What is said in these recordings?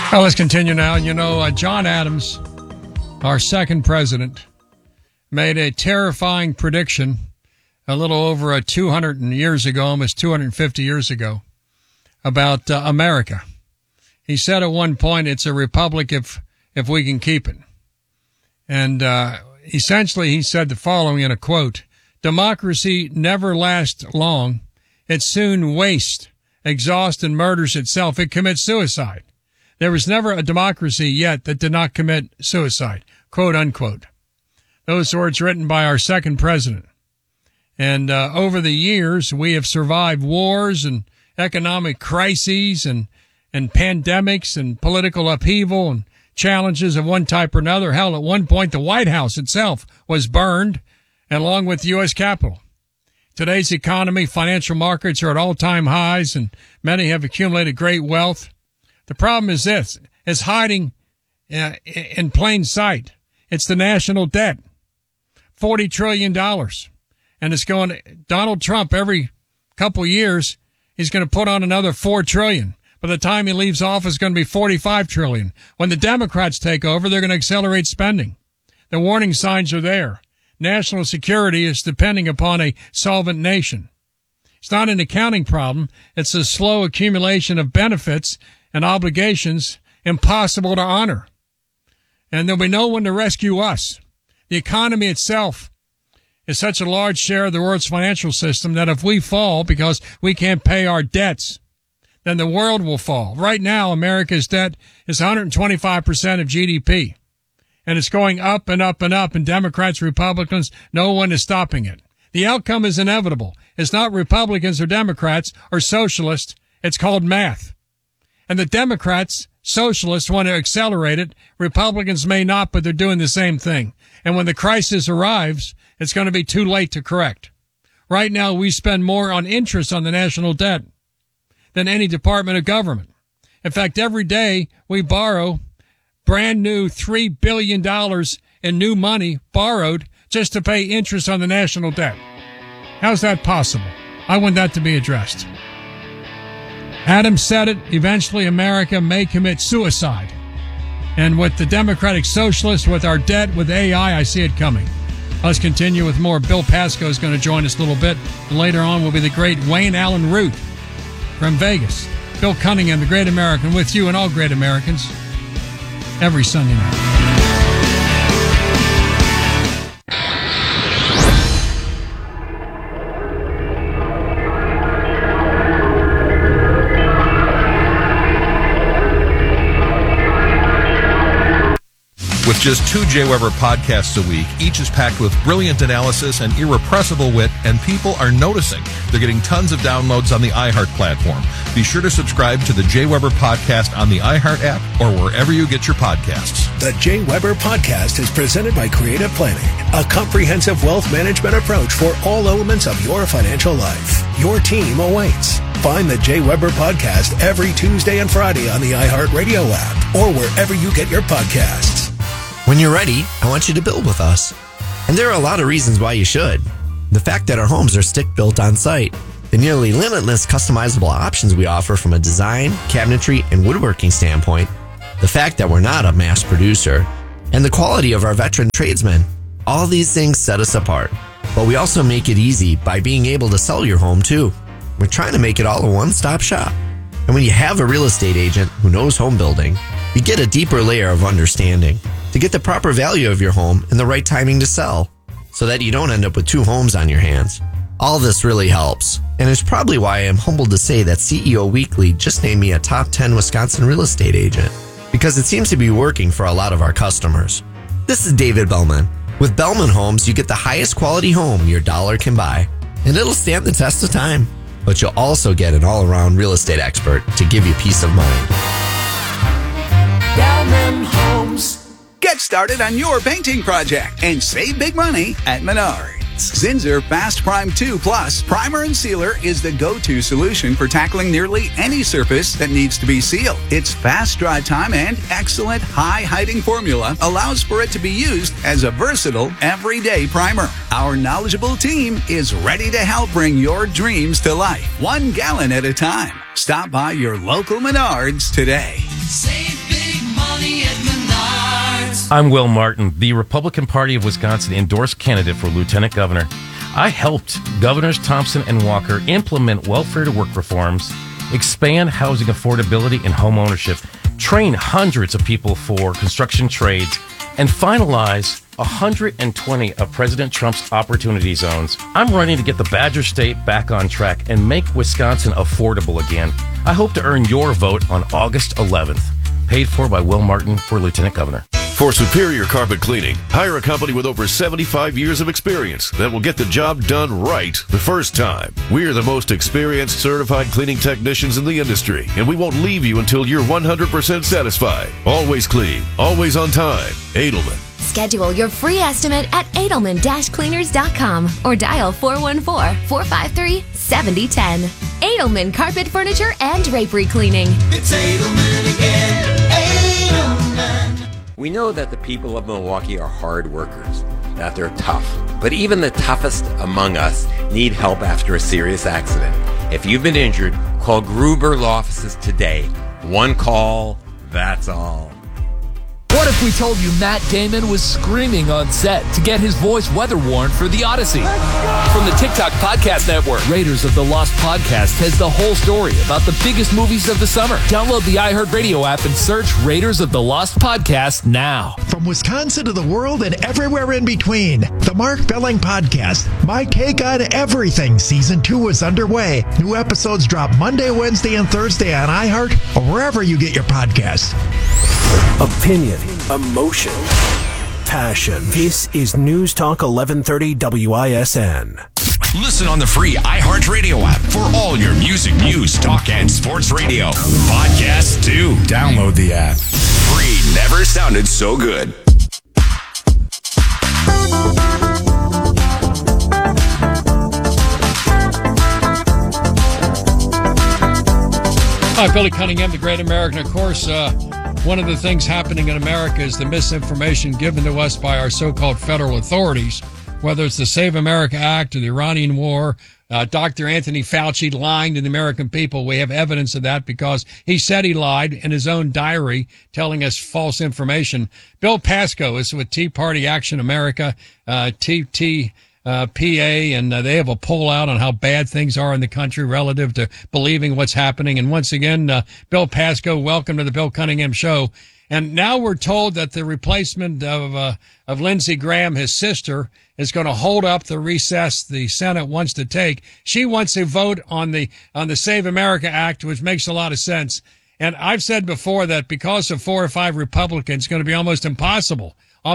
Well, let's continue now. And John Adams, our second president, made a terrifying prediction a little over 200 years ago, almost 250 years ago, about America. He said at one point, it's a republic if we can keep it. And essentially, he said the following in a quote: democracy never lasts long. It soon wastes, exhausts, and murders itself. It commits suicide. There was never a democracy yet that did not commit suicide, quote unquote. Those words written by our second president. And over the years, we have survived wars and economic crises and pandemics and political upheaval and challenges of one type or another. Hell, at one point, the White House itself was burned, and along with the U.S. Capitol. Today's economy, financial markets are at all-time highs, and many have accumulated great wealth. The problem is this: it's hiding in plain sight. It's the national debt, $40 trillion. And it's going, Donald Trump, every couple years, he's going to put on another $4 trillion. By the time he leaves office, it's going to be $45 trillion. When the Democrats take over, they're going to accelerate spending. The warning signs are there. National security is depending upon a solvent nation. It's not an accounting problem. It's a slow accumulation of benefits and obligations impossible to honor. And there'll be no one to rescue us. The economy itself is such a large share of the world's financial system that if we fall because we can't pay our debts, then the world will fall. Right now, America's debt is 125% of GDP. And it's going up and up and up, and Democrats, Republicans, no one is stopping it. The outcome is inevitable. It's not Republicans or Democrats or socialists. It's called math. And the Democrats, socialists, want to accelerate it. Republicans may not, but they're doing the same thing. And when the crisis arrives, it's going to be too late to correct. Right now, we spend more on interest on the national debt than any department of government. In fact, every day we borrow brand new $3 billion in new money borrowed just to pay interest on the national debt. How's that possible? I want that to be addressed. Adams said it. Eventually, America may commit suicide. And with the Democratic Socialists, with our debt, with AI, I see it coming. Let's continue with more. Bill Pasco is going to join us a little bit. And later on will be the great Wayne Allen Root from Vegas. Bill Cunningham, the great American, with you and all great Americans every Sunday night. With just 2 Jay Weber podcasts a week, each is packed with brilliant analysis and irrepressible wit, and people are noticing. They're getting tons of downloads on the iHeart platform. Be sure to subscribe to the Jay Weber podcast on the iHeart app or wherever you get your podcasts. The Jay Weber podcast is presented by Creative Planning, a comprehensive wealth management approach for all elements of your financial life. Your team awaits. Find the Jay Weber podcast every Tuesday and Friday on the iHeart Radio app or wherever you get your podcasts. When you're ready, I want you to build with us. And there are a lot of reasons why you should. The fact that our homes are stick-built on site, the nearly limitless customizable options we offer from a design, cabinetry, and woodworking standpoint, the fact that we're not a mass producer, and the quality of our veteran tradesmen. All these things set us apart. But we also make it easy by being able to sell your home too. We're trying to make it all a one-stop shop. And when you have a real estate agent who knows home building, you get a deeper layer of understanding to get the proper value of your home and the right timing to sell so that you don't end up with 2 homes on your hands. All this really helps, and it's probably why I am humbled to say that CEO Weekly just named me a top 10 Wisconsin real estate agent, because it seems to be working for a lot of our customers. This is David Bellman. With Bellman Homes, you get the highest quality home your dollar can buy, and it'll stand the test of time. But you'll also get an all-around real estate expert to give you peace of mind. Bellman Homes. Get started on your painting project and save big money at Menards. Zinsser Fast Prime 2 Plus Primer and Sealer is the go-to solution for tackling nearly any surface that needs to be sealed. Its fast dry time and excellent high-hiding formula allows for it to be used as a versatile, everyday primer. Our knowledgeable team is ready to help bring your dreams to life, 1 gallon at a time. Stop by your local Menards today. Save big. I'm Will Martin, the Republican Party of Wisconsin endorsed candidate for lieutenant governor. I helped Governors Thompson and Walker implement welfare-to-work reforms, expand housing affordability and home ownership, train hundreds of people for construction trades, and finalize 120 of President Trump's opportunity zones. I'm running to get the Badger State back on track and make Wisconsin affordable again. I hope to earn your vote on August 11th. Paid for by Will Martin for Lieutenant Governor. For superior carpet cleaning, hire a company with over 75 years of experience that will get the job done right the first time. We're the most experienced certified cleaning technicians in the industry, and we won't leave you until you're 100% satisfied. Always clean, always on time. Edelman. Schedule your free estimate at Edelman-Cleaners.com or dial 414-453-7010. Edelman Carpet Furniture and Drapery Cleaning. It's Edelman again. Edelman. We know that the people of Milwaukee are hard workers, that they're tough. But even the toughest among us need help after a serious accident. If you've been injured, call Gruber Law Offices today. One call, that's all. What if we told you Matt Damon was screaming on set to get his voice weather warned for The Odyssey? From the TikTok Podcast Network, Raiders of the Lost Podcast has the whole story about the biggest movies of the summer. Download the iHeartRadio app and search Raiders of the Lost Podcast now. From Wisconsin to the world and everywhere in between, the Mark Belling Podcast, my take on everything. Season 2 is underway. New episodes drop Monday, Wednesday, and Thursday on iHeart or wherever you get your podcasts. Opinion, emotion, passion. This is News Talk 1130 WISN. Listen on the free iHeartRadio app for all your music, news, talk, and sports radio. Podcasts too. Download the app. Free never sounded so good. Hi, Billy Cunningham, the Great American. Of course, one of the things happening in America is the misinformation given to us by our so-called federal authorities, whether it's the Save America Act or the Iranian war, Dr. Anthony Fauci lying to the American people. We have evidence of that because he said he lied in his own diary, telling us false information. Bill Pasco is with Tea Party Action America, PA, and they have a poll out on how bad things are in the country relative to believing what's happening. And once again, Bill Pasco, welcome to the Bill Cunningham Show. And now we're told that the replacement of Lindsey Graham, his sister, is going to hold up the recess the Senate wants to take. She wants a vote on the Save America Act, which makes a lot of sense. And I've said before that because of 4 or 5 Republicans, it's going to be almost impossible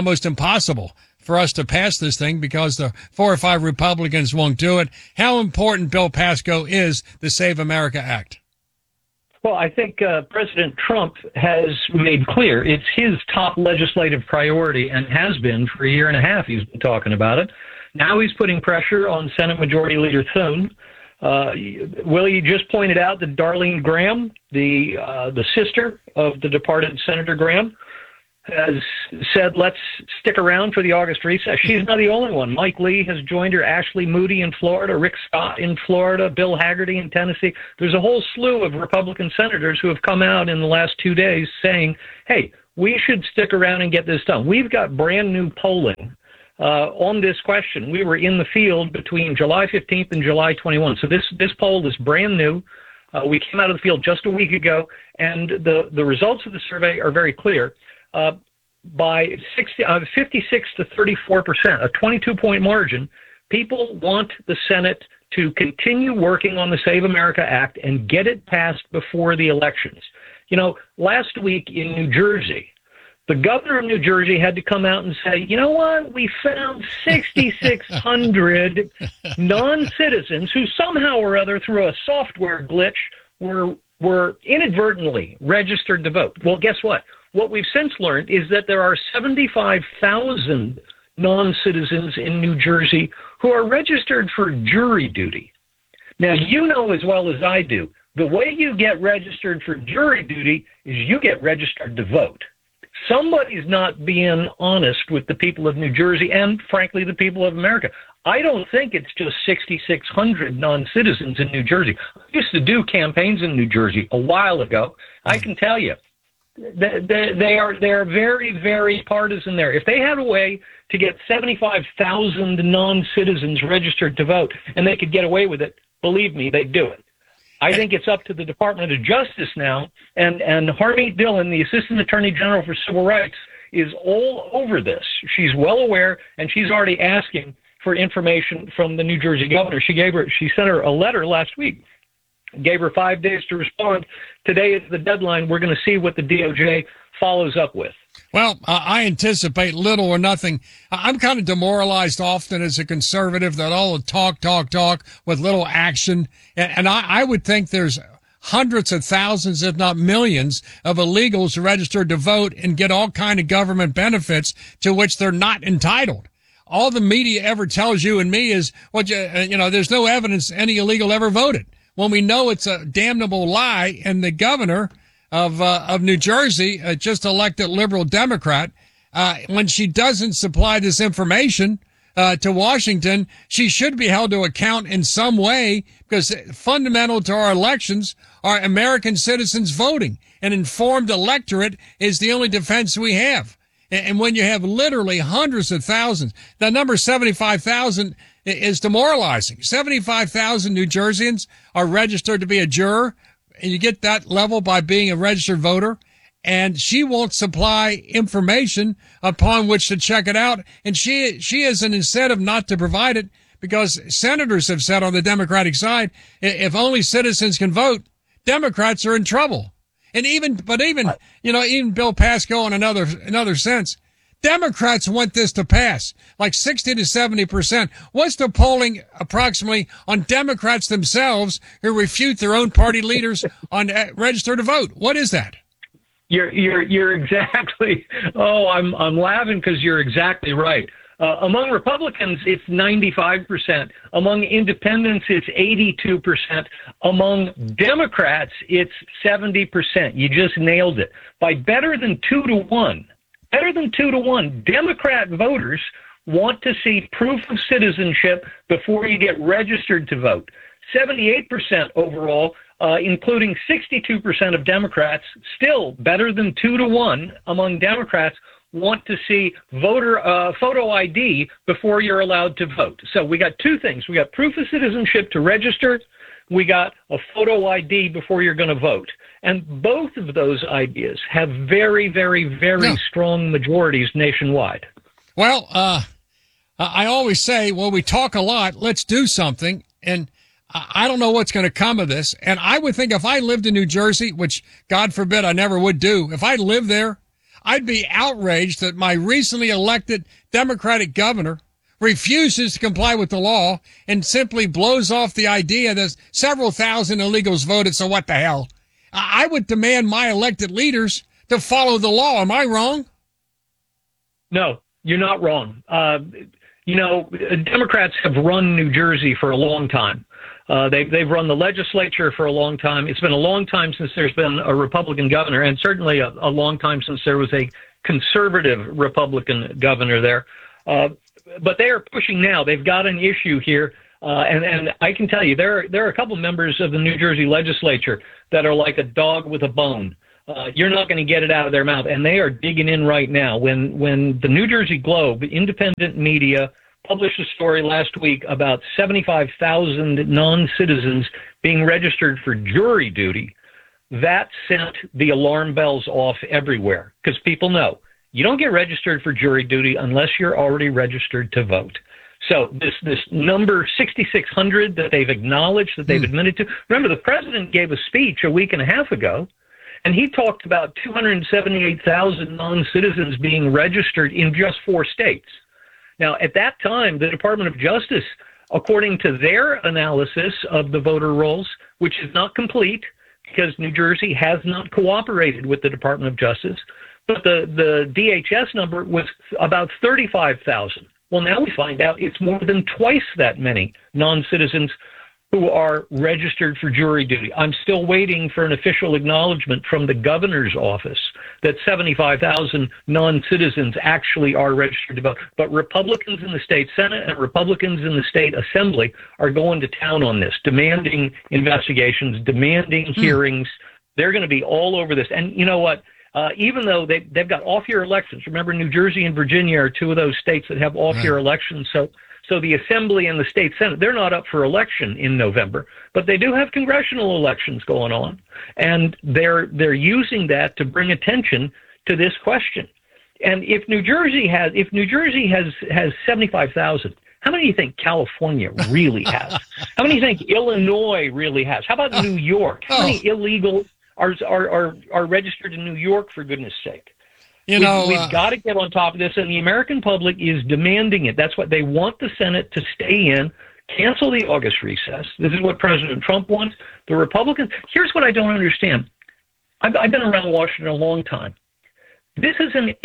for us to pass this thing because the 4 or 5 Republicans won't do it. How important, Bill Pasco, is the Save America Act? Well, I think President Trump has made clear it's his top legislative priority and has been for a year and a half. He's been talking about it. Now he's putting pressure on Senate Majority Leader Thune. Willie just pointed out that Darlene Graham, the sister of the departed Senator Graham, has said, let's stick around for the August recess. She's not the only one. Mike Lee has joined her, Ashley Moody in Florida, Rick Scott in Florida, Bill Hagerty in Tennessee. There's a whole slew of Republican senators who have come out in the last 2 days saying, hey, we should stick around and get this done. We've got brand new polling on this question. We were in the field between July 15th and July 21. So this poll is brand new. We came out of the field just a week ago, and the results of the survey are very clear. By 56 to 34%, a 22-point margin, people want the Senate to continue working on the Save America Act and get it passed before the elections. You know, last week in New Jersey, the governor of New Jersey had to come out and say, you know what, we found 6,600 non-citizens who somehow or other through a software glitch were inadvertently registered to vote. Well, guess what? What we've since learned is that there are 75,000 non-citizens in New Jersey who are registered for jury duty. Now, you know as well as I do, the way you get registered for jury duty is you get registered to vote. Somebody's not being honest with the people of New Jersey and, frankly, the people of America. I don't think it's just 6,600 non-citizens in New Jersey. I used to do campaigns in New Jersey a while ago. I can tell you, They are very, very partisan there. If they had a way to get 75,000 non-citizens registered to vote and they could get away with it, believe me, they'd do it. I think it's up to the Department of Justice now, and Harmeet Dillon, the Assistant Attorney General for Civil Rights, is all over this. She's well aware, and she's already asking for information from the New Jersey governor. She sent her a letter last week, gave her 5 days to respond. Today is the deadline. We're going to see what the DOJ follows up with. Well, I anticipate little or nothing. I'm kind of demoralized often as a conservative that all the talk with little action. And I would think there's hundreds of thousands, if not millions, of illegals registered to vote and get all kind of government benefits to which they're not entitled. All the media ever tells you and me is, there's no evidence any illegal ever voted. When we know it's a damnable lie, and the governor of New Jersey, just elected liberal Democrat, when she doesn't supply this information to Washington, she should be held to account in some way, because fundamental to our elections are American citizens voting. An informed electorate is the only defense we have. And when you have literally hundreds of thousands, the number 75,000 is demoralizing. 75,000 New Jerseyans are registered to be a juror, and you get that level by being a registered voter. And she won't supply information upon which to check it out. And she has an incentive not to provide it, because senators have said on the Democratic side, if only citizens can vote, Democrats are in trouble. And even Bill Pascoe in another sense, Democrats want this to pass, like 60 to 70%. What's the polling approximately on Democrats themselves who refute their own party leaders on register to vote? What is that? You're exactly. Oh, I'm laughing because you're exactly right. Among Republicans, it's 95%. Among independents, it's 82%. Among Democrats, it's 70%. You just nailed it. By better than 2 to 1, Democrat voters want to see proof of citizenship before you get registered to vote. 78% overall, including 62% of Democrats, still better than 2 to 1 among Democrats, want to see voter photo ID before you're allowed to vote. So we got two things. We got proof of citizenship to register. We got a photo ID before you're going to vote. And both of those ideas have very, very, very strong majorities nationwide. Well, I always say, well, we talk a lot. Let's do something. And I don't know what's going to come of this. And I would think if I lived in New Jersey, which God forbid I never would do, if I lived there, I'd be outraged that my recently elected Democratic governor refuses to comply with the law and simply blows off the idea that several thousand illegals voted, so what the hell? I would demand my elected leaders to follow the law. Am I wrong? No, you're not wrong. Democrats have run New Jersey for a long time. They've run the legislature for a long time. It's been a long time since there's been a Republican governor, and certainly a long time since there was a conservative Republican governor there. But they are pushing now. They've got an issue here, and I can tell you there are a couple members of the New Jersey legislature that are like a dog with a bone. You're not going to get it out of their mouth, and they are digging in right now. When the New Jersey Globe, independent media, published a story last week about 75,000 non-citizens being registered for jury duty, that sent the alarm bells off everywhere, because people know you don't get registered for jury duty unless you're already registered to vote. So this number 6,600 that they've acknowledged, that they've admitted to. Remember, the president gave a speech a week and a half ago, and he talked about 278,000 non-citizens being registered in just 4 states. Now, at that time, the Department of Justice, according to their analysis of the voter rolls, which is not complete because New Jersey has not cooperated with the Department of Justice, but the DHS number was about 35,000. Well, now we find out it's more than twice that many non-citizens who are registered for jury duty. I'm still waiting for an official acknowledgement from the governor's office that 75,000 non-citizens actually are registered to vote. But Republicans in the state Senate and Republicans in the state Assembly are going to town on this, demanding investigations, demanding hearings. They're going to be all over this. And you know what? even though they've got off-year elections. Remember, New Jersey and Virginia are two of those states that have off-year elections. So the Assembly and the State Senate, they're not up for election in November, but they do have congressional elections going on, and they're using that to bring attention to this question. And if New Jersey has 75,000, how many do you think California really has? How many do you think Illinois really has? How about New York? How many illegals are registered in New York, for goodness sake? We've got to get on top of this, and the American public is demanding it. That's what they want the Senate to stay in, cancel the August recess. This is what President Trump wants. The Republicans, here's what I don't understand. I've been around Washington a long time. This is an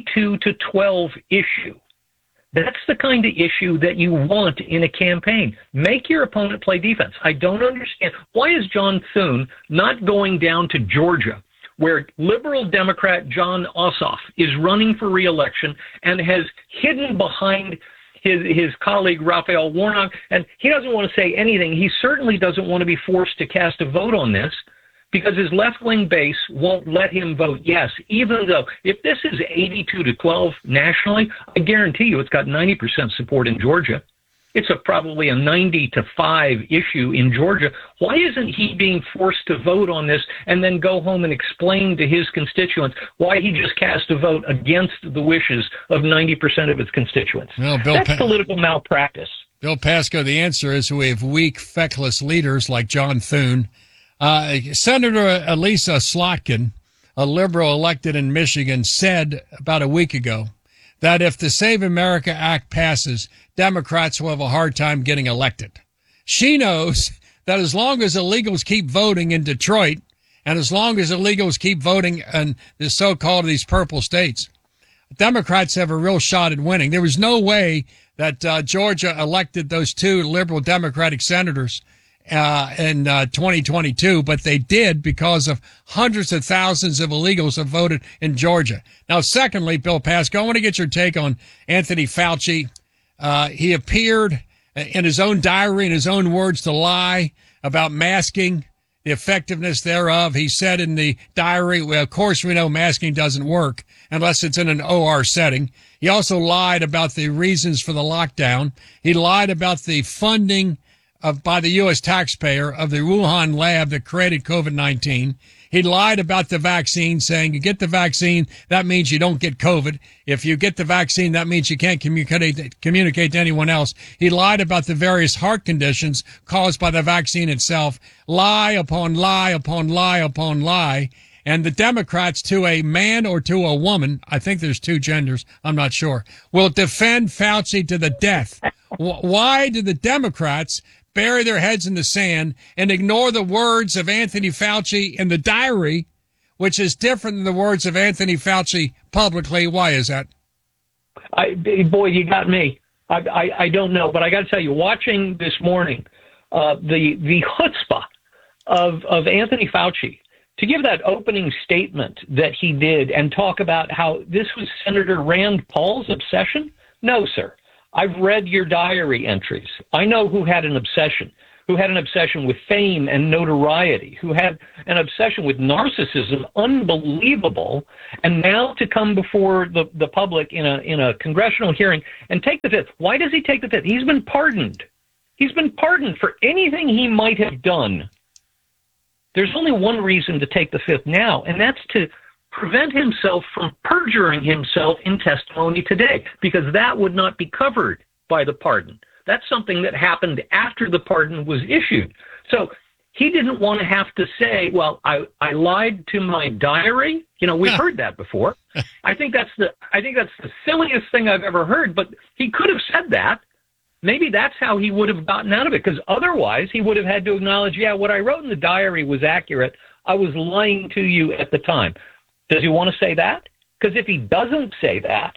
82-12 issue. That's the kind of issue that you want in a campaign. Make your opponent play defense. I don't understand. Why is John Thune not going down to Georgia, where liberal Democrat John Ossoff is running for re-election and has hidden behind his colleague Raphael Warnock, and he doesn't want to say anything. He certainly doesn't want to be forced to cast a vote on this because his left-wing base won't let him vote yes, even though if this is 82-12 nationally, I guarantee you it's got 90% support in Georgia. It's probably a 90-5 issue in Georgia. Why isn't he being forced to vote on this and then go home and explain to his constituents why he just cast a vote against the wishes of 90% of his constituents? Well, That's political malpractice. Bill Pasco, the answer is we have weak, feckless leaders like John Thune. Senator Elisa Slotkin, a liberal elected in Michigan, said about a week ago that if the Save America Act passes, Democrats will have a hard time getting elected. She knows that as long as illegals keep voting in Detroit, and as long as illegals keep voting in the so-called these purple states, Democrats have a real shot at winning. There was no way that Georgia elected those two liberal Democratic senators in 2022, but they did because of hundreds of thousands of illegals have voted in Georgia. Now, secondly, Bill Pasco, I want to get your take on Anthony Fauci. He appeared in his own diary, in his own words, to lie about masking, the effectiveness thereof. He said in the diary, well, of course, we know masking doesn't work unless it's in an OR setting. He also lied about the reasons for the lockdown. He lied about the funding by the U.S. taxpayer of the Wuhan lab that created COVID-19. He lied about the vaccine, saying you get the vaccine, that means you don't get COVID. If you get the vaccine, that means you can't communicate to anyone else. He lied about the various heart conditions caused by the vaccine itself. Lie upon lie upon lie upon lie. And the Democrats, to a man or to a woman, I think there's two genders, I'm not sure, will defend Fauci to the death. Why do the Democrats bury their heads in the sand and ignore the words of Anthony Fauci in the diary, which is different than the words of Anthony Fauci publicly? Why is that? Boy, you got me. I don't know, but I got to tell you, watching this morning, the chutzpah of Anthony Fauci to give that opening statement that he did and talk about how this was Senator Rand Paul's obsession. No, sir. I've read your diary entries. I know who had an obsession with fame and notoriety, who had an obsession with narcissism, unbelievable, and now to come before the public in a congressional hearing and take the fifth. Why does he take the fifth? He's been pardoned. He's been pardoned for anything he might have done. There's only one reason to take the fifth now, and that's to prevent himself from perjuring himself in testimony today, because that would not be covered by the pardon. That's something that happened after the pardon was issued. So he didn't want to have to say, well, I lied to my diary. You know, we've heard that before. I think that's the silliest thing I've ever heard, but he could have said that. Maybe that's how he would have gotten out of it, because otherwise he would have had to acknowledge, yeah, what I wrote in the diary was accurate. I was lying to you at the time. Does he want to say that? Because if he doesn't say that,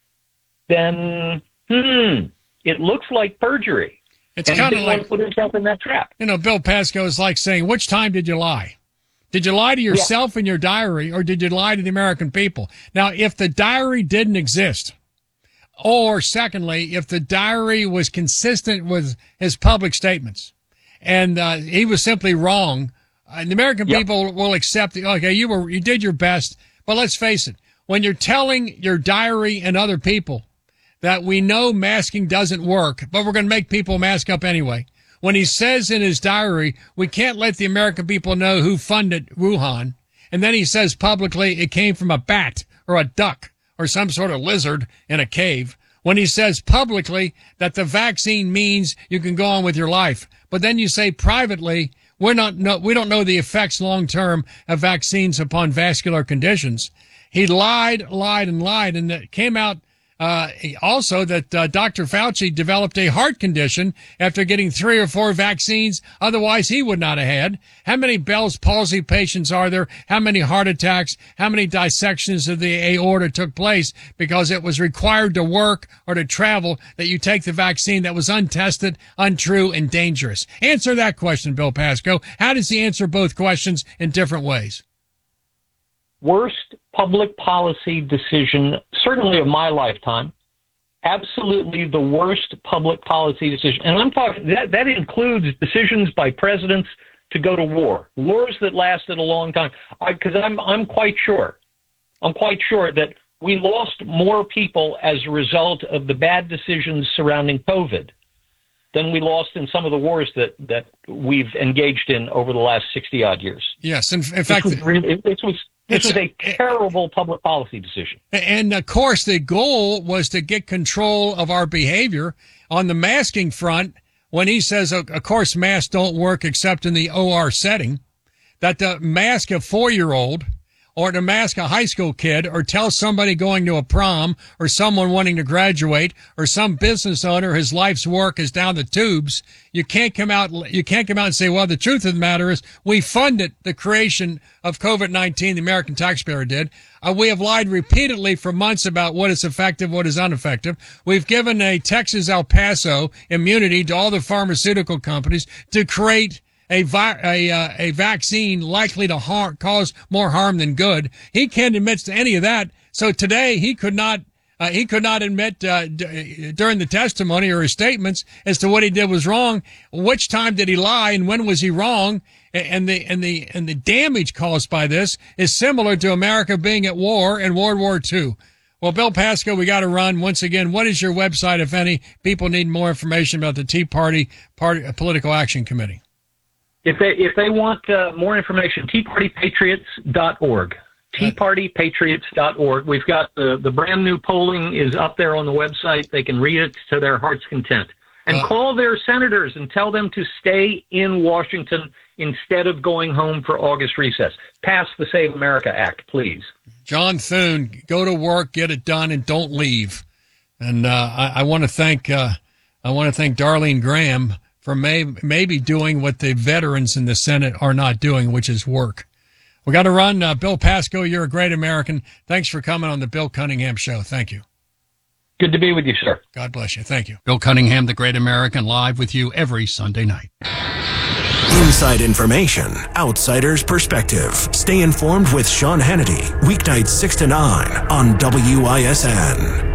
then it looks like perjury. It's kind of like put himself in that trap. You know, Bill Pasco is like saying, which time did you lie? Did you lie to yourself in your diary, or did you lie to the American people? Now, if the diary didn't exist, or secondly, if the diary was consistent with his public statements, and he was simply wrong, the American people will accept, okay, you did your best, But let's face it, when you're telling your diary and other people that we know masking doesn't work, but we're going to make people mask up anyway. When he says in his diary, we can't let the American people know who funded Wuhan. And then he says publicly it came from a bat or a duck or some sort of lizard in a cave. When he says publicly that the vaccine means you can go on with your life. But then you say privately, we don't know the effects long term of vaccines upon vascular conditions. He lied, and it came out also that Dr. Fauci developed a heart condition after getting 3 or 4 vaccines. Otherwise, he would not have had. How many Bell's palsy patients are there? How many heart attacks? How many dissections of the aorta took place because it was required to work or to travel that you take the vaccine that was untested, untrue, and dangerous? Answer that question, Bill Pasco. How does he answer both questions in different ways? Worst public policy decision, certainly of my lifetime. Absolutely the worst public policy decision. And I'm talking, that includes decisions by presidents to go to war, wars that lasted a long time. Because I'm quite sure that we lost more people as a result of the bad decisions surrounding COVID than we lost in some of the wars that we've engaged in over the last 60-odd years. Yes, in fact, this was a terrible public policy decision. And, of course, the goal was to get control of our behavior on the masking front. When he says, of course, masks don't work except in the OR setting, that to mask a 4-year-old or to mask a high school kid or tell somebody going to a prom or someone wanting to graduate or some business owner his life's work is down the tubes, you can't come out and say, well, the truth of the matter is we funded the creation of COVID-19, the American taxpayer did. We have lied repeatedly for months about what is effective, what is ineffective. We've given a Texas El Paso immunity to all the pharmaceutical companies to create a vaccine likely to cause more harm than good. He can't admit to any of that. So today he could not admit during the testimony or his statements as to what he did was wrong. Which time did he lie and when was he wrong? And the damage caused by this is similar to America being at war in World War II. Well, Bill Pasco, we got to run. Once again, what is your website, if any? People need more information about the Tea Party Political Action Committee. If they want more information, teapartypatriots.org. teapartypatriots.org. We've got the brand new polling is up there on the website. They can read it to their heart's content. And call their senators and tell them to stay in Washington instead of going home for August recess. Pass the Save America Act, please. John Thune, go to work, get it done, and don't leave. And I want to thank Darlene Graham for maybe doing what the veterans in the Senate are not doing, which is work. We got to run. Bill Pasco, you're a great American. Thanks for coming on the Bill Cunningham Show. Thank you. Good to be with you, sir. God bless you. Thank you. Bill Cunningham, the great American, live with you every Sunday night. Inside information, outsider's perspective. Stay informed with Sean Hannity, weeknights 6 to 9 on WISN.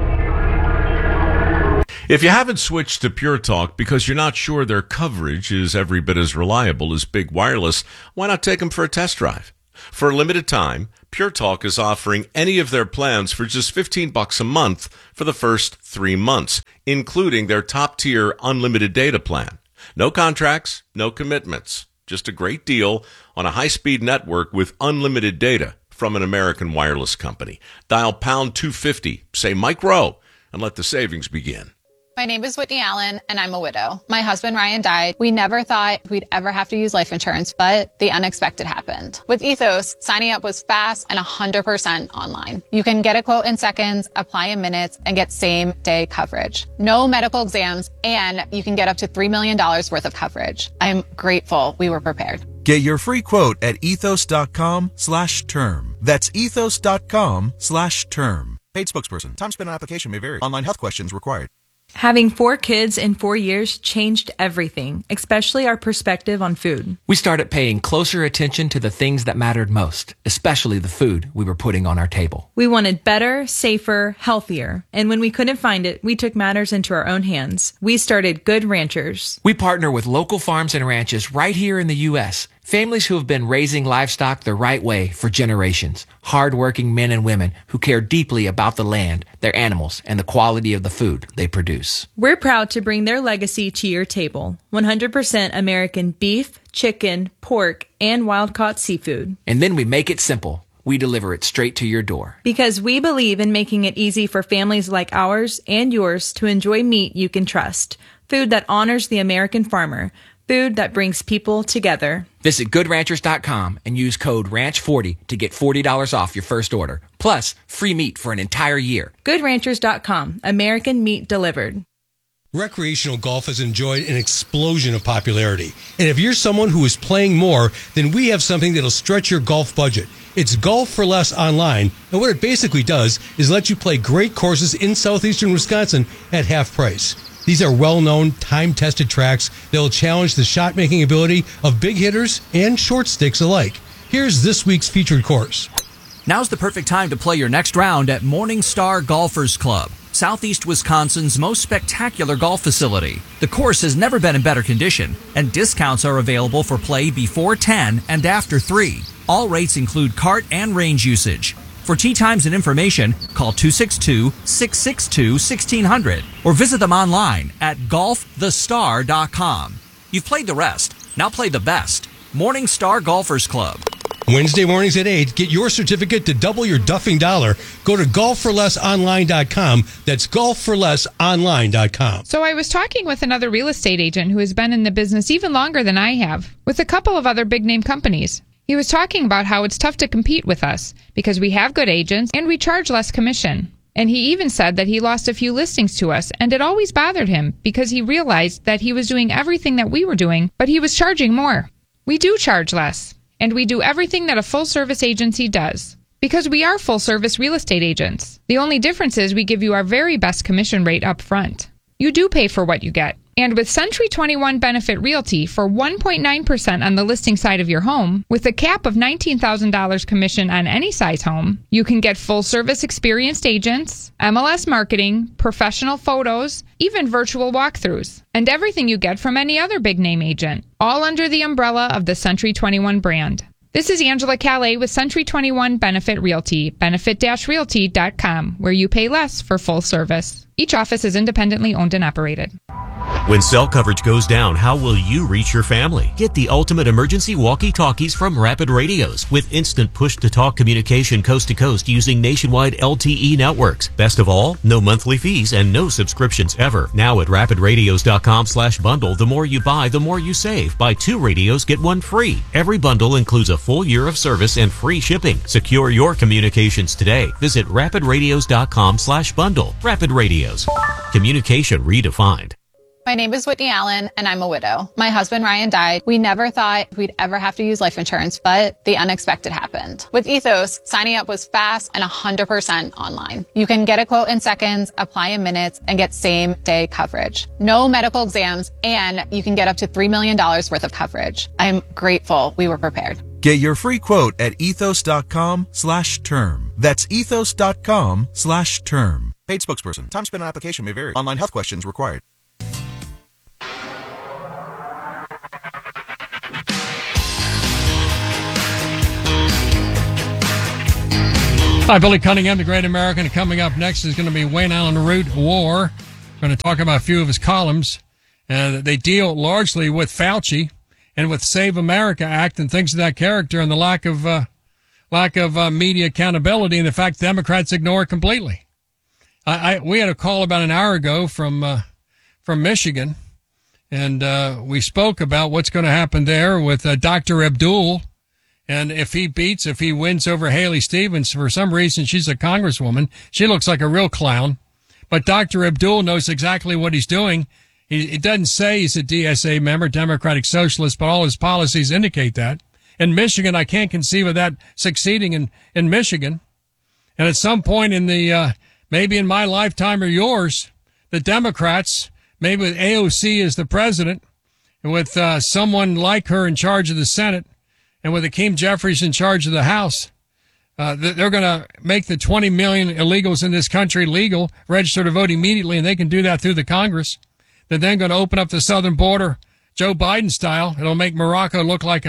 If you haven't switched to Pure Talk because you're not sure their coverage is every bit as reliable as Big Wireless, why not take them for a test drive? For a limited time, Pure Talk is offering any of their plans for just $15 a month for the first 3 months, including their top-tier unlimited data plan. No contracts, no commitments, just a great deal on a high-speed network with unlimited data from an American wireless company. Dial pound 250, say Mike Rowe, and let the savings begin. My name is Whitney Allen, and I'm a widow. My husband, Ryan, died. We never thought we'd ever have to use life insurance, but the unexpected happened. With Ethos, signing up was fast and 100% online. You can get a quote in seconds, apply in minutes, and get same-day coverage. No medical exams, and you can get up to $3 million worth of coverage. I'm grateful we were prepared. Get your free quote at ethos.com/term. That's ethos.com/term. Paid spokesperson. Time spent on application may vary. Online health questions required. Having 4 kids in 4 years changed everything, especially our perspective on food. We started paying closer attention to the things that mattered most, especially the food we were putting on our table. We wanted better, safer, healthier. And when we couldn't find it, we took matters into our own hands. We started Good Ranchers. We partner with local farms and ranches right here in the U.S., Families who have been raising livestock the right way for generations. Hard-working men and women who care deeply about the land, their animals, and the quality of the food they produce. We're proud to bring their legacy to your table. 100% American beef, chicken, pork, and wild-caught seafood. And then we make it simple. We deliver it straight to your door. Because we believe in making it easy for families like ours and yours to enjoy meat you can trust. Food that honors the American farmer. Food that brings people together. Visit GoodRanchers.com and use code RANCH40 to get $40 off your first order. Plus, free meat for an entire year. GoodRanchers.com. American meat delivered. Recreational golf has enjoyed an explosion of popularity. And if you're someone who is playing more, then we have something that'll stretch your golf budget. It's Golf for Less Online, and what it basically does is let you play great courses in southeastern Wisconsin at half price. These are well-known, time-tested tracks that will challenge the shot-making ability of big hitters and short sticks alike. Here's this week's featured course. Now's the perfect time to play your next round at Morningstar Golfers Club, Southeast Wisconsin's most spectacular golf facility. The course has never been in better condition, and discounts are available for play before 10 and after 3. All rates include cart and range usage. For tee times and information, call 262-662-1600 or visit them online at golfthestar.com. You've played the rest. Now play the best. Morningstar Golfers Club. Wednesday mornings at 8, get your certificate to double your duffing dollar. Go to golfforlessonline.com. That's golfforlessonline.com. So I was talking with another real estate agent who has been in the business even longer than I have, with a couple of other big name companies. He was talking about how it's tough to compete with us because we have good agents and we charge less commission. And he even said that he lost a few listings to us, and it always bothered him because he realized that he was doing everything that we were doing, but he was charging more. We do charge less, and we do everything that a full-service agency does because we are full-service real estate agents. The only difference is we give you our very best commission rate up front. You do pay for what you get. And with Century 21 Benefit Realty for 1.9% on the listing side of your home, with a cap of $19,000 commission on any size home, you can get full-service experienced agents, MLS marketing, professional photos, even virtual walkthroughs, and everything you get from any other big-name agent, all under the umbrella of the Century 21 brand. This is Angela Calais with Century 21 Benefit Realty, benefit-realty.com, where you pay less for full service. Each office is independently owned and operated. When cell coverage goes down, how will you reach your family? Get the ultimate emergency walkie-talkies from Rapid Radios with instant push-to-talk communication coast to coast using nationwide LTE networks. Best of all, no monthly fees and no subscriptions ever. Now at rapidradios.com/bundle, the more you buy, the more you save. Buy 2 radios, get 1 free. Every bundle includes a full year of service and free shipping. Secure your communications today. Visit rapidradios.com/bundle. Rapid Radios. Communication redefined. My name is Whitney Allen, and I'm a widow. My husband, Ryan, died. We never thought we'd ever have to use life insurance, but the unexpected happened. With Ethos, signing up was fast and 100% online. You can get a quote in seconds, apply in minutes, and get same-day coverage. No medical exams, and you can get up to $3 million worth of coverage. I'm grateful we were prepared. Get your free quote at ethos.com/term. That's ethos.com/term. Paid spokesperson. Time spent on application may vary. Online health questions required. Hi, Billy Cunningham, the Great American. Coming up next is going to be Wayne Allen Root War. We're going to talk about a few of his columns. They deal largely with Fauci and with Save America Act and things of that character, and the lack of media accountability and the fact Democrats ignore it completely. We had a call about an hour ago from Michigan, and we spoke about what's going to happen there with Dr. Abdul. And if he wins over Haley Stevens, for some reason, she's a congresswoman. She looks like a real clown. But Dr. Abdul knows exactly what he's doing. It doesn't say he's a DSA member, Democratic Socialist, but all his policies indicate that. In Michigan, I can't conceive of that succeeding in Michigan. And at some point in maybe in my lifetime or yours, the Democrats, maybe with AOC as the president, and with someone like her in charge of the Senate, and with Hakeem Jeffries in charge of the House, they're going to make the 20 million illegals in this country legal, register to vote immediately, and they can do that through the Congress. They're then going to open up the southern border, Joe Biden style. It'll make Morocco look like a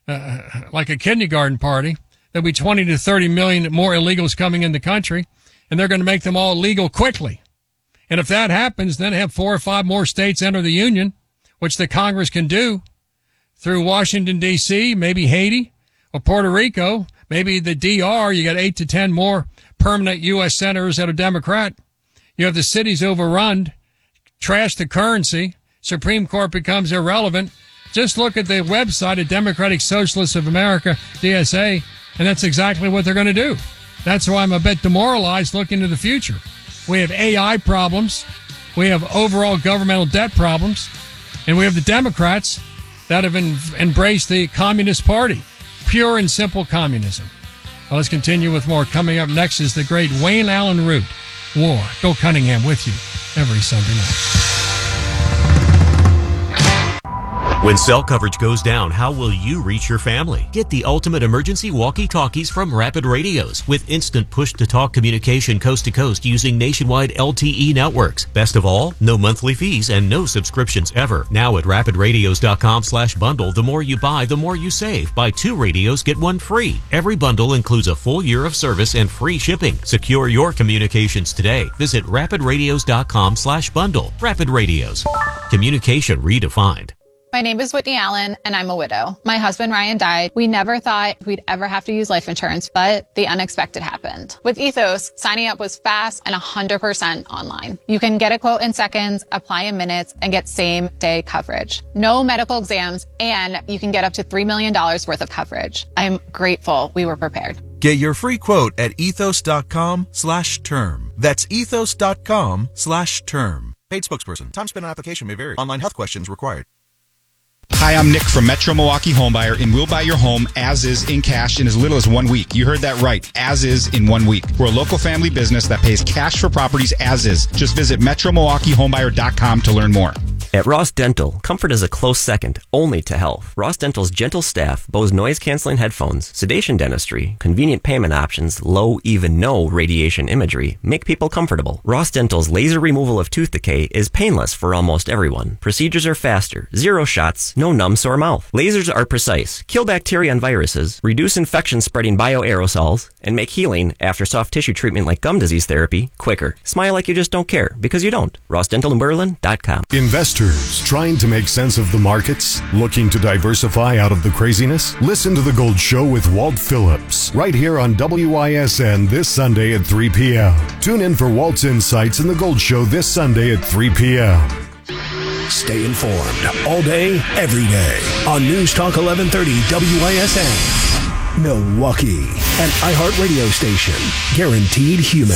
like a kindergarten party. There'll be 20 to 30 million more illegals coming in the country, and they're going to make them all legal quickly. And if that happens, then have 4 or 5 more states enter the union, which the Congress can do through Washington, D.C., maybe Haiti or Puerto Rico, maybe the D.R. You got 8 to 10 more permanent U.S. senators that are Democrat. You have the cities overrun, trash the currency, Supreme Court becomes irrelevant. Just look at the website of Democratic Socialists of America, DSA, and that's exactly what they're going to do. That's why I'm a bit demoralized looking to the future. We have AI problems. We have overall governmental debt problems. And we have the Democrats that have embraced the Communist Party. Pure and simple communism. Well, let's continue with more. Coming up next is the great Wayne Allen Root. War. Bill Cunningham with you every Sunday night. When cell coverage goes down, how will you reach your family? Get the ultimate emergency walkie-talkies from Rapid Radios with instant push-to-talk communication coast to coast using nationwide LTE networks. Best of all, no monthly fees and no subscriptions ever. Now at rapidradios.com/bundle, the more you buy, the more you save. Buy 2 radios, get 1 free. Every bundle includes a full year of service and free shipping. Secure your communications today. Visit rapidradios.com/bundle. Rapid Radios. Communication redefined. My name is Whitney Allen, and I'm a widow. My husband, Ryan, died. We never thought we'd ever have to use life insurance, but the unexpected happened. With Ethos, signing up was fast and 100% online. You can get a quote in seconds, apply in minutes, and get same-day coverage. No medical exams, and you can get up to $3 million worth of coverage. I'm grateful we were prepared. Get your free quote at ethos.com/term. That's ethos.com/term. Paid spokesperson. Time spent on application may vary. Online health questions required. Hi, I'm Nick from Metro Milwaukee Homebuyer, and we'll buy your home as is in cash in as little as 1 week. You heard that right, as is in 1 week. We're a local family business that pays cash for properties as is. Just visit MetroMilwaukeeHomebuyer.com to learn more. At Ross Dental, comfort is a close second, only to health. Ross Dental's gentle staff, Bose noise-canceling headphones, sedation dentistry, convenient payment options, low, even no radiation imagery make people comfortable. Ross Dental's laser removal of tooth decay is painless for almost everyone. Procedures are faster, 0 shots, no numb sore mouth. Lasers are precise, kill bacteria and viruses, reduce infection-spreading bioaerosols, and make healing after soft tissue treatment like gum disease therapy quicker. Smile like you just don't care, because you don't. RossDentalInBerlin.com. Investors trying to make sense of the markets? Looking to diversify out of the craziness? Listen to The Gold Show with Walt Phillips, right here on WISN this Sunday at 3 p.m. Tune in for Walt's Insights in The Gold Show this Sunday at 3 p.m. Stay informed all day, every day on News Talk 1130 WISN. Milwaukee, an iHeartRadio station. Guaranteed human.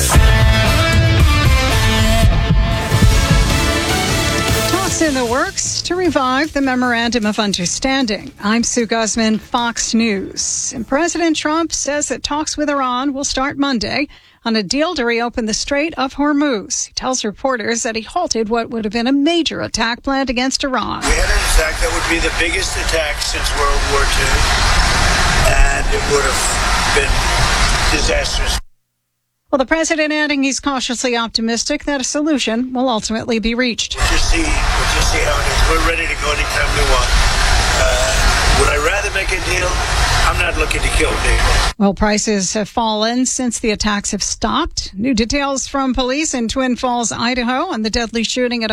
In the works to revive the Memorandum of Understanding. I'm Sue Guzman, Fox News. And President Trump says that talks with Iran will start Monday on a deal to reopen the Strait of Hormuz. He tells reporters that he halted what would have been a major attack planned against Iran. We had an attack that would be the biggest attack since World War II, and it would have been disastrous. Well, the president adding he's cautiously optimistic that a solution will ultimately be reached. We'll just see how it is. We're ready to go anytime we want. Would I rather make a deal? I'm not looking to kill people. Well, prices have fallen since the attacks have stopped. New details from police in Twin Falls, Idaho, on the deadly shooting at a